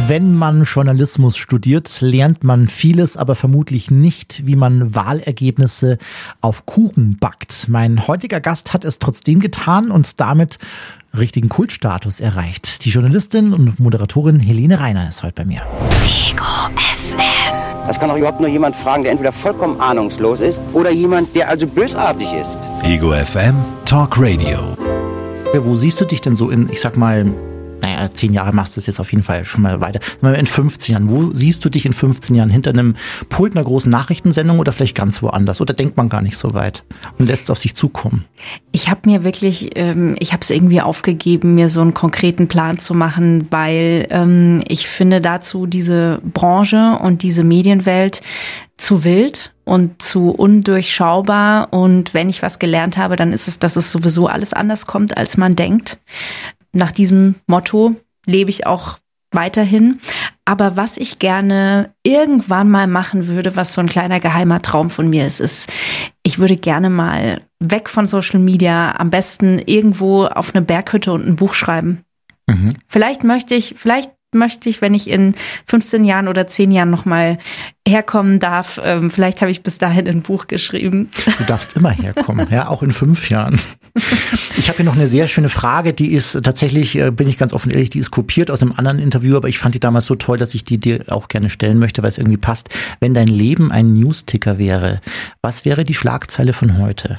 Wenn man Journalismus studiert, lernt man vieles, aber vermutlich nicht, wie man Wahlergebnisse auf Kuchen backt. Mein heutiger Gast hat es trotzdem getan und damit richtigen Kultstatus erreicht. Die Journalistin und Moderatorin Helene Reiner ist heute bei mir. Ego FM. Das kann doch überhaupt nur jemand fragen, der entweder vollkommen ahnungslos ist oder jemand, der also bösartig ist. Ego FM Talk Radio. Wo siehst du dich denn so in, ich sag mal, 10 Jahre machst du es jetzt auf jeden Fall schon mal weiter. In 15 Jahren, wo siehst du dich in 15 Jahren? Hinter einem Pult einer großen Nachrichtensendung oder vielleicht ganz woanders? Oder denkt man gar nicht so weit und lässt es auf sich zukommen? Ich habe mir wirklich, ich habe es irgendwie aufgegeben, mir so einen konkreten Plan zu machen, weil ich finde dazu diese Branche und diese Medienwelt zu wild und zu undurchschaubar. Und wenn ich was gelernt habe, dann ist es, dass es sowieso alles anders kommt, als man denkt. Nach diesem Motto lebe ich auch weiterhin. Aber was ich gerne irgendwann mal machen würde, was so ein kleiner geheimer Traum von mir ist, ich würde gerne mal weg von Social Media, am besten irgendwo auf eine Berghütte und ein Buch schreiben. Mhm. Vielleicht möchte ich, wenn ich in 15 Jahren oder 10 Jahren nochmal herkommen darf, vielleicht habe ich bis dahin ein Buch geschrieben. Du darfst immer herkommen, ja, auch in 5 Jahren. Ich habe hier noch eine sehr schöne Frage, die ist tatsächlich, bin ich ganz offen ehrlich, die ist kopiert aus einem anderen Interview, aber ich fand die damals so toll, dass ich die dir auch gerne stellen möchte, weil es irgendwie passt. Wenn dein Leben ein Newsticker wäre, was wäre die Schlagzeile von heute?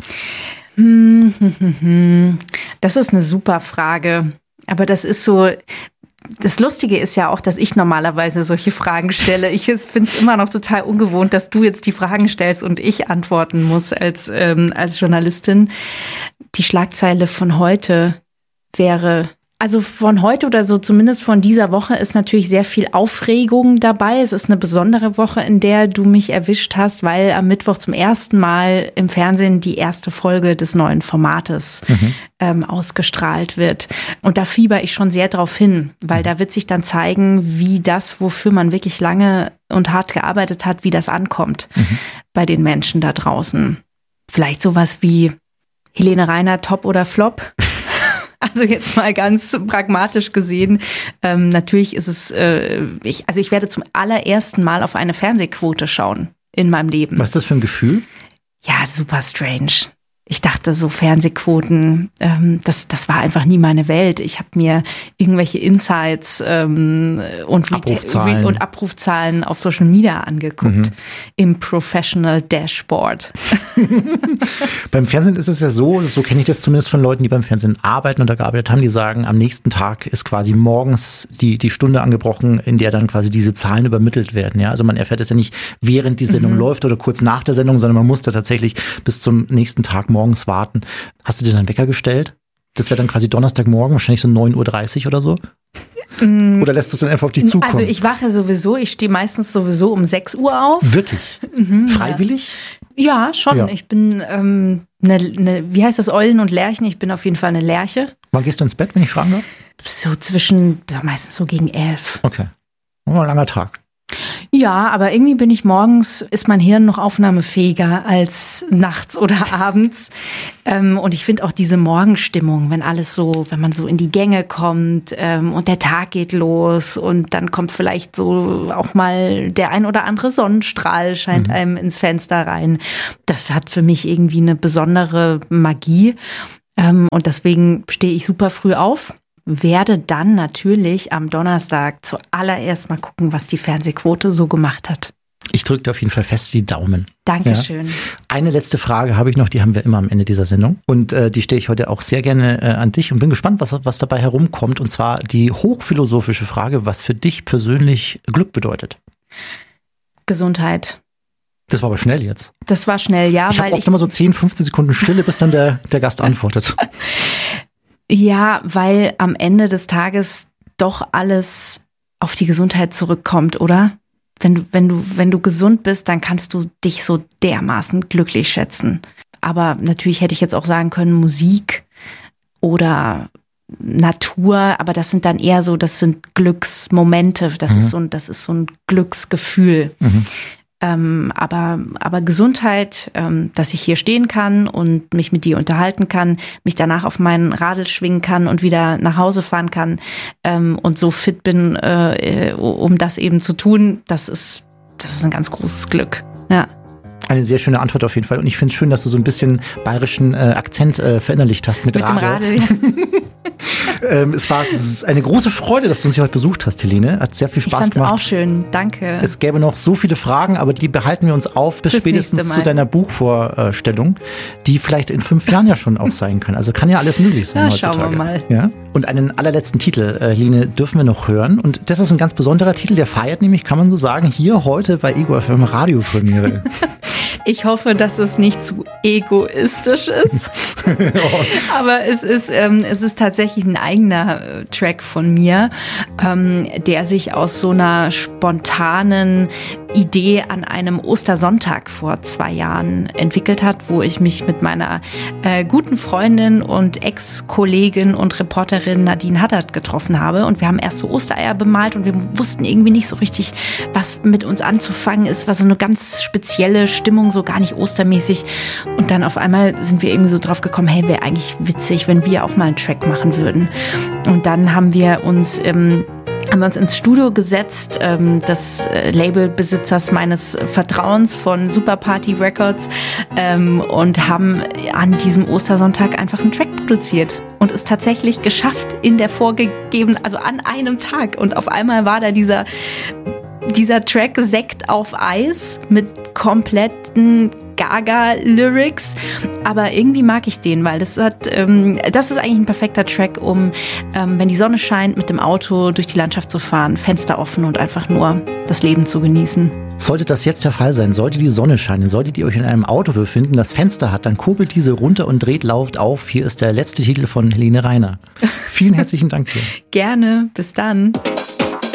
Das ist eine super Frage, aber das ist so... Das Lustige ist ja auch, dass ich normalerweise solche Fragen stelle. Ich finde es immer noch total ungewohnt, dass du jetzt die Fragen stellst und ich antworten muss als Journalistin. Die Schlagzeile von heute wäre, also von heute oder so zumindest von dieser Woche ist natürlich sehr viel Aufregung dabei. Es ist eine besondere Woche, in der du mich erwischt hast, weil am Mittwoch zum ersten Mal im Fernsehen die erste Folge des neuen Formates ausgestrahlt wird. Und da fieber ich schon sehr drauf hin, weil da wird sich dann zeigen, wie das, wofür man wirklich lange und hart gearbeitet hat, wie das ankommt bei den Menschen da draußen. Vielleicht sowas wie Helene Reiner, Top oder Flop? Also jetzt mal ganz pragmatisch gesehen, natürlich ist es, ich werde zum allerersten Mal auf eine Fernsehquote schauen in meinem Leben. Was ist das für ein Gefühl? Ja, super strange. Ich dachte so Fernsehquoten, das war einfach nie meine Welt. Ich habe mir irgendwelche Insights und Abrufzahlen auf Social Media angeguckt im Professional Dashboard. Beim Fernsehen ist es ja so kenne ich das zumindest von Leuten, die beim Fernsehen arbeiten oder gearbeitet haben, die sagen, am nächsten Tag ist quasi morgens die Stunde angebrochen, in der dann quasi diese Zahlen übermittelt werden. Ja? Also man erfährt es ja nicht, während die Sendung läuft oder kurz nach der Sendung, sondern man muss da tatsächlich bis zum nächsten Tag morgens warten. Hast du dir dann Wecker gestellt? Das wäre dann quasi Donnerstagmorgen, wahrscheinlich so 9:30 Uhr oder so? Oder lässt du es dann einfach auf dich zukommen? Also ich wache sowieso, ich stehe meistens sowieso um 6 Uhr auf. Wirklich? Freiwillig? Ja, schon. Ja. Ich bin wie heißt das, Eulen und Lerchen? Ich bin auf jeden Fall eine Lerche. Wann gehst du ins Bett, wenn ich fragen darf? Meistens so gegen 11. Okay. Ein langer Tag. Ja, aber irgendwie ist mein Hirn noch aufnahmefähiger als nachts oder abends. Und ich finde auch diese Morgenstimmung, wenn man so in die Gänge kommt und der Tag geht los und dann kommt vielleicht so auch mal der ein oder andere Sonnenstrahl scheint einem ins Fenster rein. Das hat für mich irgendwie eine besondere Magie. Und deswegen stehe ich super früh auf. Werde dann natürlich am Donnerstag zuallererst mal gucken, was die Fernsehquote so gemacht hat. Ich drücke dir auf jeden Fall fest die Daumen. Dankeschön. Ja. Eine letzte Frage habe ich noch, die haben wir immer am Ende dieser Sendung. Und die stelle ich heute auch sehr gerne an dich und bin gespannt, was dabei herumkommt. Und zwar die hochphilosophische Frage, was für dich persönlich Glück bedeutet. Gesundheit. Das war aber schnell jetzt. Das war schnell, ja. Ich habe oft immer so 10, 15 Sekunden Stille, bis dann der Gast antwortet. Ja, weil am Ende des Tages doch alles auf die Gesundheit zurückkommt, oder? Wenn du gesund bist, dann kannst du dich so dermaßen glücklich schätzen. Aber natürlich hätte ich jetzt auch sagen können, Musik oder Natur, aber das sind dann eher so, das sind Glücksmomente, das ist so ein Glücksgefühl. Aber Gesundheit, dass ich hier stehen kann und mich mit dir unterhalten kann, mich danach auf meinen Radl schwingen kann und wieder nach Hause fahren kann und so fit bin, um das eben zu tun, das ist ein ganz großes Glück. Ja. Eine sehr schöne Antwort auf jeden Fall. Und ich finde es schön, dass du so ein bisschen bayerischen Akzent verinnerlicht hast mit Radl. Dem Radl, ja. Es war eine große Freude, dass du uns hier heute besucht hast, Helene. Hat sehr viel Spaß gemacht. Ich fand's auch schön, danke. Es gäbe noch so viele Fragen, aber die behalten wir uns auf bis spätestens zu deiner Buchvorstellung, die vielleicht in 5 Jahren ja schon auch sein können. Also kann ja alles möglich sein heutzutage. Schauen wir mal. Ja? Und einen allerletzten Titel, Helene, dürfen wir noch hören. Und das ist ein ganz besonderer Titel, der feiert nämlich, kann man so sagen, hier heute bei Ego FM Radiopremiere. Ich hoffe, dass es nicht zu egoistisch ist. Aber es ist tatsächlich ein eigener Track von mir, der sich aus so einer spontanen Idee an einem Ostersonntag vor 2 Jahren entwickelt hat, wo ich mich mit meiner guten Freundin und Ex-Kollegin und Reporterin Nadine Haddad getroffen habe. Und wir haben erst so Ostereier bemalt und wir wussten irgendwie nicht so richtig, was mit uns anzufangen ist, war so eine ganz spezielle Stimmung, so gar nicht ostermäßig. Und dann auf einmal sind wir irgendwie so drauf gekommen, hey, wäre eigentlich witzig, wenn wir auch mal einen Track machen würden. Und dann haben wir uns ins Studio gesetzt, des Labelbesitzers meines Vertrauens von Super Party Records, und haben an diesem Ostersonntag einfach einen Track produziert und es tatsächlich geschafft in der vorgegebenen, also an einem Tag. Und auf einmal war da dieser Track Sekt auf Eis mit kompletten Gaga-Lyrics, aber irgendwie mag ich den, weil das ist eigentlich ein perfekter Track, um, wenn die Sonne scheint, mit dem Auto durch die Landschaft zu fahren, Fenster offen und einfach nur das Leben zu genießen. Sollte das jetzt der Fall sein, sollte die Sonne scheinen, solltet ihr euch in einem Auto befinden, das Fenster hat, dann kurbelt diese runter und dreht laut auf. Hier ist der letzte Titel von Helene Reiner. Vielen herzlichen Dank dir. Gerne, bis dann.